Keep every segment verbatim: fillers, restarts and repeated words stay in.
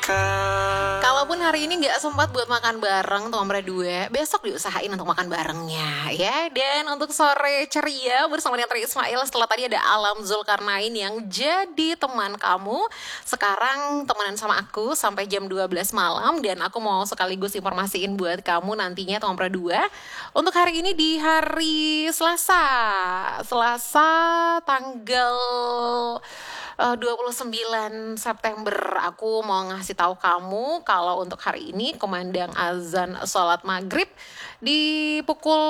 Kalaupun hari ini nggak sempat buat makan bareng tuh Omre dua, besok diusahain untuk makan barengnya ya. Dan untuk sore ceria bersama dengan Tri Ismail, setelah tadi ada Alam Zulkarnain yang jadi teman kamu, sekarang temenan sama aku sampai jam dua belas malam. Dan aku mau sekaligus informasiin buat kamu nantinya tuh Omre dua untuk hari ini di hari Selasa Selasa tanggal Uh, dua puluh sembilan September. Aku mau ngasih tahu kamu kalau untuk hari ini kumandang azan sholat maghrib di pukul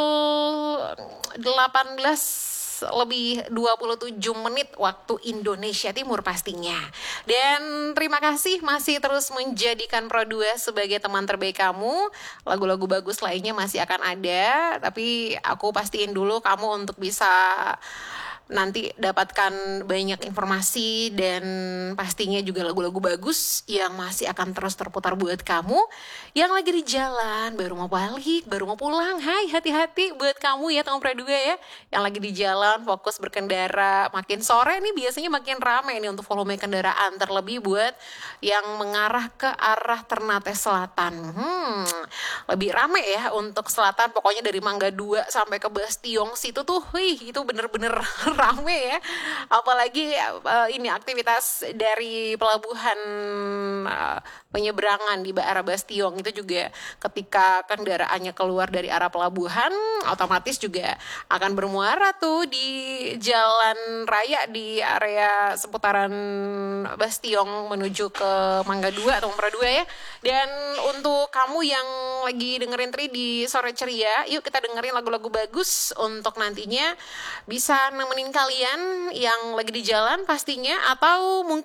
delapan belas lebih dua puluh tujuh menit waktu Indonesia Timur pastinya. Dan terima kasih masih terus menjadikan Pro dua sebagai teman terbaik kamu. Lagu-lagu bagus lainnya masih akan ada, tapi aku pastiin dulu kamu untuk bisa nanti dapatkan banyak informasi dan pastinya juga lagu-lagu bagus yang masih akan terus terputar buat kamu yang lagi di jalan, baru mau balik, baru mau pulang. Hai, hati-hati buat kamu ya teman Pro dua ya, yang lagi di jalan fokus berkendara. Makin sore nih biasanya makin ramai nih untuk volume kendaraan, terlebih buat yang mengarah ke arah Ternate Selatan. Hmm, lebih ramai ya untuk selatan, pokoknya dari Mangga dua sampai ke Bastiong situ tuh, wih itu bener-bener rame ya. Apalagi uh, ini aktivitas dari pelabuhan uh, penyeberangan di arah Bastiong itu juga ketika kendaraannya keluar dari arah pelabuhan otomatis juga akan bermuara tuh di jalan raya di area seputaran Bastiong menuju ke Mangga dua atau Mangga dua ya. Dan untuk kamu yang lagi dengerin Tri di sore ceria, yuk kita dengerin lagu-lagu bagus untuk nantinya bisa nemenin kalian yang lagi di jalan pastinya, atau mungkin